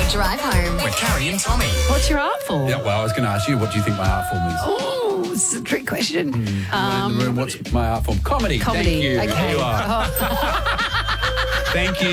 Drive home. With Carrie and Tommy. What's your art form? Yeah, well, I was going to ask you, what do you think my art form is? Oh, this is a trick question. In the room, what's my art form? Comedy. Comedy. Thank you. Okay. There you are. Thank you.